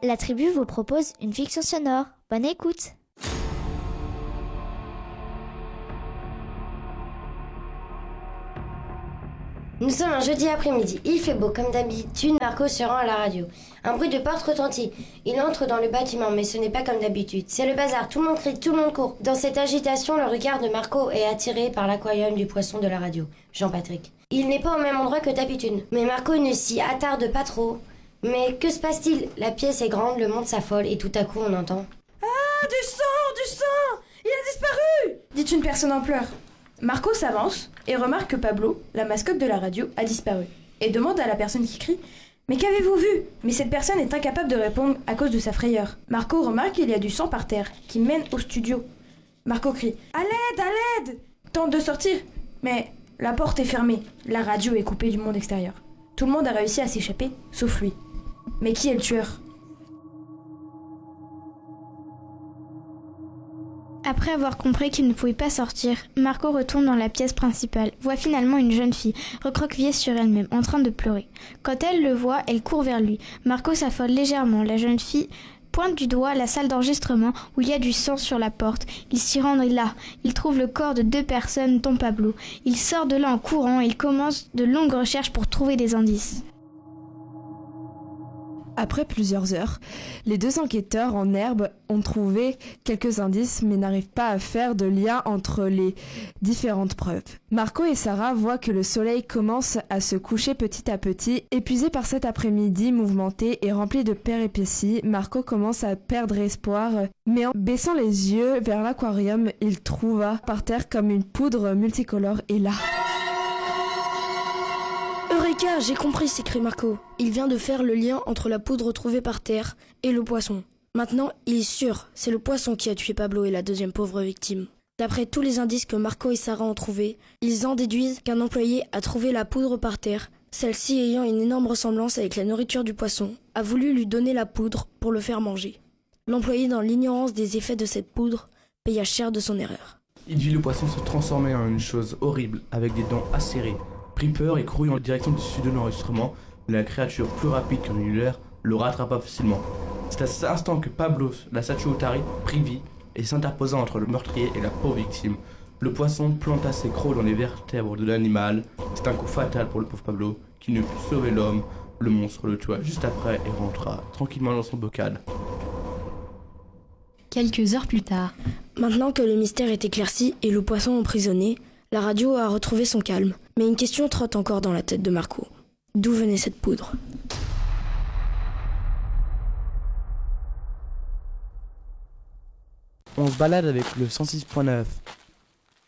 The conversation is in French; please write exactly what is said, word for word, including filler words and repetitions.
La tribu vous propose une fiction sonore. Bonne écoute. Nous sommes un jeudi après-midi. Il fait beau. Comme d'habitude, Marco se rend à la radio. Un bruit de porte retentit. Il entre dans le bâtiment, mais ce n'est pas comme d'habitude. C'est le bazar. Tout le monde crie, tout le monde court. Dans cette agitation, le regard de Marco est attiré par l'aquarium du poisson de la radio, Jean-Patrick. Il n'est pas au même endroit que d'habitude. Mais Marco ne s'y attarde pas trop. Mais que se passe-t-il? La pièce est grande, le monde s'affole et tout à coup on entend... Ah, du sang, du sang! Il a disparu! Dit une personne en pleurs. Marco s'avance et remarque que Pablo, la mascotte de la radio, a disparu. Et demande à la personne qui crie « Mais qu'avez-vous vu ?» Mais cette personne est incapable de répondre à cause de sa frayeur. Marco remarque qu'il y a du sang par terre qui mène au studio. Marco crie « À l'aide, à l'aide !» Tente de sortir, mais la porte est fermée. La radio est coupée du monde extérieur. Tout le monde a réussi à s'échapper, sauf lui. Mais qui est le tueur ? Après avoir compris qu'il ne pouvait pas sortir, Marco retourne dans la pièce principale, voit finalement une jeune fille, recroquevillée sur elle-même, en train de pleurer. Quand elle le voit, elle court vers lui. Marco s'affole légèrement. La jeune fille pointe du doigt la salle d'enregistrement où il y a du sang sur la porte. Il s'y rend là. Il trouve le corps de deux personnes, dont Pablo. Il sort de là en courant et il commence de longues recherches pour trouver des indices. Après plusieurs heures, les deux enquêteurs en herbe ont trouvé quelques indices mais n'arrivent pas à faire de lien entre les différentes preuves. Marco et Sarah voient que le soleil commence à se coucher petit à petit. Épuisé par cet après-midi mouvementé et rempli de péripéties, Marco commence à perdre espoir, mais en baissant les yeux vers l'aquarium, il trouva par terre comme une poudre multicolore et là... Eureka, j'ai compris, s'écrie Marco. Il vient de faire le lien entre la poudre trouvée par terre et le poisson. Maintenant, il est sûr, c'est le poisson qui a tué Pablo et la deuxième pauvre victime. D'après tous les indices que Marco et Sarah ont trouvés, ils en déduisent qu'un employé a trouvé la poudre par terre. Celle-ci ayant une énorme ressemblance avec la nourriture du poisson, a voulu lui donner la poudre pour le faire manger. L'employé, dans l'ignorance des effets de cette poudre, paya cher de son erreur. Il vit le poisson se transformer en une chose horrible, avec des dents acérées. Pris peur et courut en direction du studio d'enregistrement, la créature plus rapide qu'un ungulaire le rattrapa facilement. C'est à cet instant que Pablo, la statue Otari, prit vie et s'interposa entre le meurtrier et la pauvre victime. Le poisson planta ses crocs dans les vertèbres de l'animal. C'est un coup fatal pour le pauvre Pablo, qui ne put sauver l'homme. Le monstre le tua juste après et rentra tranquillement dans son bocal. Quelques heures plus tard. Maintenant que le mystère est éclairci et le poisson emprisonné, la radio a retrouvé son calme. Mais une question trotte encore dans la tête de Marco. D'où venait cette poudre ? On se balade avec le cent six point neuf